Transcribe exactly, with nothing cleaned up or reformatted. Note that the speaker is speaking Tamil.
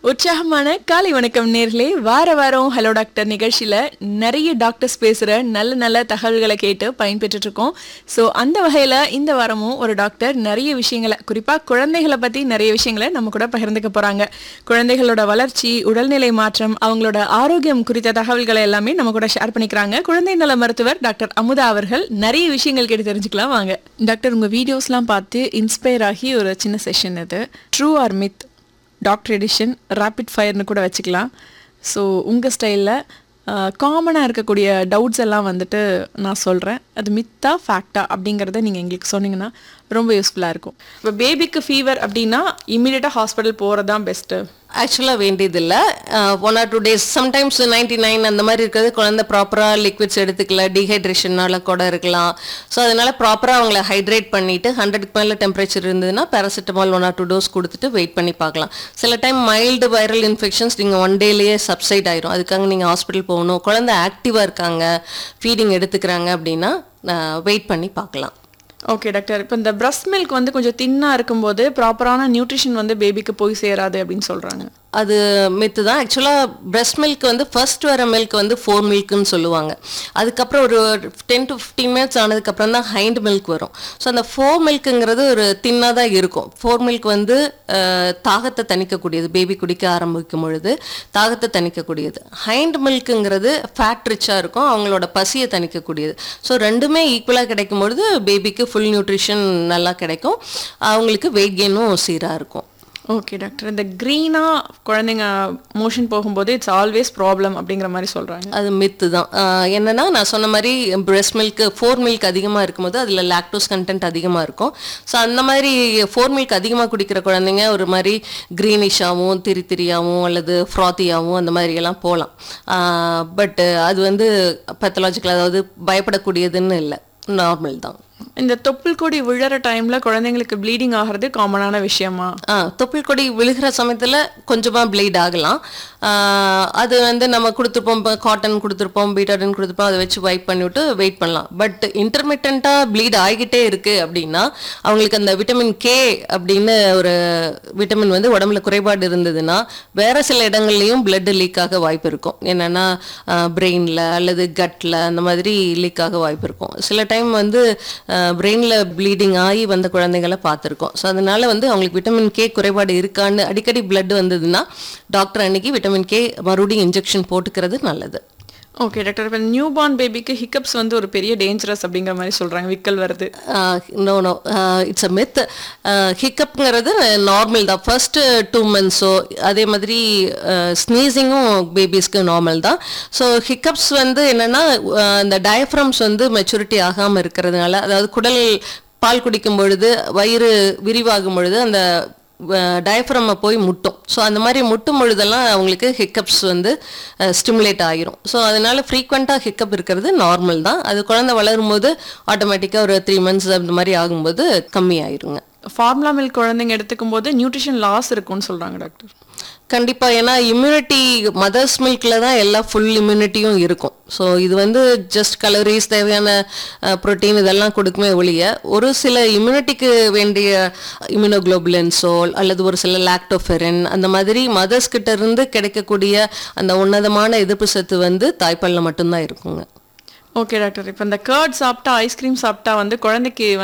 உற்சாகமான காலை வணக்கம் நேர்களே. வார வாரம் ஹலோ டாக்டர் நிகழ்ச்சியில் நிறைய டாக்டர்ஸ் பேசுகிற நல்ல நல்ல தகவல்களை கேட்டு பயன்பெற்றுட்டு இருக்கோம். ஸோ அந்த வகையில் இந்த வாரமும் ஒரு டாக்டர் நிறைய விஷயங்களை, குறிப்பாக குழந்தைகளை பற்றி நிறைய விஷயங்களை நம்ம கூட பகிர்ந்துக்க போகிறாங்க. குழந்தைகளோட வளர்ச்சி, உடல்நிலை மாற்றம், அவங்களோட ஆரோக்கியம் குறித்த தகவல்களை எல்லாமே நம்ம கூட ஷேர் பண்ணிக்கிறாங்க. குழந்தை நல மருத்துவர் டாக்டர் அமுதா அவர்கள். நிறைய விஷயங்கள் கேட்டு தெரிஞ்சுக்கலாம் வாங்க. டாக்டர், உங்கள் வீடியோஸ்லாம் பார்த்து இன்ஸ்பயர் ஆகி ஒரு சின்ன செஷன் இது. True R myth, doctor edition, rapid ஃபயர்னு கூட வச்சுக்கலாம். ஸோ உங்கள் ஸ்டைலில் காமனாக இருக்கக்கூடிய டவுட்ஸ் எல்லாம் வந்துட்டு நான் சொல்கிறேன். அது மித்தா ஃபேக்டா அப்படிங்கிறத நீங்கள் எங்களுக்கு சொன்னீங்கன்னா ரொம்ப யூஸ்ஃபுல்லாக இருக்கும். இப்போ பேபிக்கு ஃபீவர் அப்படின்னா இம்மீடியட்டாக ஹாஸ்பிட்டல் போகிறது தான் பெஸ்ட்டு. ஆக்சுவலாக வேண்டியதில்லை. One R two days sometimes ninety nine அந்த மாதிரி இருக்கிறது குழந்தை ப்ராப்பராக லிக்விட்ஸ் எடுத்துக்கல, டீஹைட்ரேஷனால கூட இருக்கலாம். ஸோ அதனால் ப்ராப்பராக அவங்கள ஹைட்ரேட் பண்ணிவிட்டு ஹண்ட்ரடுக்கு மேலே டெம்பரேச்சர் இருந்ததுன்னா paracetamol one R two dose கொடுத்துட்டு வெயிட் பண்ணி பார்க்கலாம். சில டைம் மைல்டு வைரல் இன்ஃபெக்ஷன்ஸ் நீங்கள் ஒன் டேலேயே சப்சைட் ஆயிரும். அதுக்காக நீங்கள் ஹாஸ்பிட்டல் போகணும். குழந்தை ஆக்டிவாக இருக்காங்க, ஃபீடிங் எடுத்துக்கிறாங்க அப்படின்னா வெயிட் பண்ணி பார்க்கலாம். ஓகே டாக்டர், இப்போ இந்த பிரஸ்ட் மில்க் வந்து கொஞ்சம் தின்னாக இருக்கும்போது ப்ராப்பரான நியூட்ரிஷன் வந்து பேபிக்கு போய் சேராது அப்படின்னு சொல்கிறாங்க. அது மித்து தான். ஆக்சுவலாக பிரெஸ்ட் மில்க் வந்து ஃபர்ஸ்ட் வர மில்க் வந்து ஃபோர் மில்க்குன்னு சொல்லுவாங்க. அதுக்கப்புறம் ஒரு டென் டு ஃபிஃப்டீன் மினிட்ஸ் ஆனதுக்கப்புறம் தான் ஹைண்ட் மில்க் வரும். ஸோ அந்த ஃபோர் மில்க்குங்கிறது ஒரு தின்னாக தான் இருக்கும். ஃபோர் மில்க் வந்து தாகத்தை தணிக்கக்கூடியது, பேபி குடிக்க ஆரம்பிக்கும் பொழுது தாகத்தை தணிக்கக்கூடியது. ஹைண்ட் மில்க்குங்கிறது ஃபேட் ரிச்சாக இருக்கும், அவங்களோட பசியை தணிக்கக்கூடியது. ஸோ ரெண்டுமே ஈக்குவலாக கிடைக்கும் பொழுது பேபிக்கு ஃபுல் நியூட்ரிஷன் நல்லா கிடைக்கும், அவங்களுக்கு வெயிட் கெயினும் சீராக இருக்கும். ஓகே டாக்டர், இந்த க்ரீனாக குழந்தைங்க மோஷன் போகும்போது இட்ஸ் ஆல்வேஸ் ப்ராப்ளம் அப்படிங்கிற மாதிரி சொல்கிறாங்க. அது மித்து தான். என்னென்னா நான் சொன்ன மாதிரி பிரெஸ்ட் மில்க் ஃபோர் மில்க் அதிகமாக இருக்கும்போது அதில் லாக்டோஸ் கண்டென்ட் அதிகமாக இருக்கும். ஸோ அந்த மாதிரி ஃபோர் மில்க் அதிகமாக குடிக்கிற குழந்தைங்க ஒரு மாதிரி க்ரீனிஷாகவும் திரி திரியாகவும் அல்லது ஃப்ராத்தியாகவும் அந்த மாதிரியெல்லாம் போகலாம். பட் அது வந்து பெத்தலாஜிக்கல், அதாவது பயப்படக்கூடியதுன்னு இல்லை, நார்மல் தான். இந்த தொப்புள் கொடி விழுற டைம்ல குழந்தைங்களுக்கு ப்ளீடிங் ஆகிறது காமனான விஷயமா? ஆ தொப்புள் கொடி விழுகிற சமயத்தில் கொஞ்சமாக ப்ளீட் ஆகலாம். அது வந்து நம்ம கொடுத்துருப்போம், காட்டன் கொடுத்துருப்போம், பீட்டாடின் கொடுத்துருப்போம், அதை வச்சு வைப் பண்ணிவிட்டு வெயிட் பண்ணலாம். பட் இன்டர்மிட்டண்ட்டாக ப்ளீட் ஆகிக்கிட்டே இருக்குது அப்படின்னா அவங்களுக்கு அந்த விட்டமின் கே அப்படின்னு ஒரு விட்டமின் வந்து உடம்புல குறைபாடு இருந்ததுன்னா வேறு சில இடங்கள்லையும் பிளட் லீக் ஆக வாய்ப்பு இருக்கும். என்னென்னா பிரெயினில் அல்லது கட்டில் அந்த மாதிரி லீக் ஆக வாய்ப்பு இருக்கும். சில டைம் வந்து பிரெயினில் ப்ளீடிங் ஆகி வந்த குழந்தைகளை பார்த்துருக்கோம். ஸோ அதனால வந்து அவங்களுக்கு விட்டமின் கே குறைபாடு இருக்கான்னு அடிக்கடி பிளட் வந்ததுன்னா டாக்டர் அன்னைக்கு விட்டமின் கே மறுபடியும் இன்ஜெக்ஷன் போட்டுக்கிறது நல்லது. ஓகே டாக்டர், இப்போ நியூ பார்ன் பேபிக்கு ஹிக்கப்ஸ் வந்து ஒரு பெரிய டேஞ்சரஸ் அப்படிங்கிற மாதிரி சொல்கிறாங்க, விக்கல் வருது. No no it's a myth. ஹிக்கப்ங்கிறது normal தான் ஃபர்ஸ்ட் டூ மந்த்ஸோ, அதே மாதிரி ஸ்னீசிங்கும் பேபிஸ்க்கு நார்மல் தான். ஸோ ஹிக்கப்ஸ் வந்து என்னென்னா இந்த டயஃப்ரம்ஸ் வந்து மெச்சூரிட்டி ஆகாமல் இருக்கிறதுனால, அதாவது குடல் பால் குடிக்கும் பொழுது வயிறு விரிவாகும் பொழுது அந்த டயஃப்ரம்மை போய் முட்டும். ஸோ அந்த மாதிரி முட்டும் பொழுதெல்லாம் அவங்களுக்கு ஹிக்கப்ஸ் வந்து ஸ்டிமுலேட் ஆகிரும். ஸோ அதனால ஃப்ரீக்வெண்ட்டாக ஹிக்கப் இருக்கிறது நார்மல் தான். அது குழந்தை வளரும் போது ஆட்டோமேட்டிக்காக ஒரு த்ரீ மந்த்ஸ் அந்த மாதிரி ஆகும்போது கம்மி ஆயிருங்க. ஃபார்முலா மில்க் குழந்தைங்க எடுத்துக்கும் போது நியூட்ரிஷன் லாஸ் இருக்கும்னு சொல்கிறாங்க டாக்டர். கண்டிப்பாக, ஏன்னா இம்யூனிட்டி மதர்ஸ் மில்கில் தான் எல்லா ஃபுல் இம்யூனிட்டியும் இருக்கும். ஸோ இது வந்து ஜஸ்ட் கலோரிஸ், தேவையான ப்ரோட்டீன் இதெல்லாம் கொடுக்குமே ஒழிய ஒரு சில இம்யூனிட்டிக்கு வேண்டிய இம்யூனோகுளோபுலின்ஸோ அல்லது ஒரு சில லாக்டோஃபெரின் அந்த மாதிரி மதர்ஸ் கிட்ட இருந்து கிடைக்கக்கூடிய அந்த உன்னதமான எதிர்ப்பு சத்து வந்து தாய்ப்பாலில் மட்டும்தான் இருக்குங்க. ஓகே டாக்டர், இப்போ இந்த கர்ட் சாப்பிட்டா, ஐஸ்கிரீம் சாப்பிட்டா வந்து குழந்தைக்கு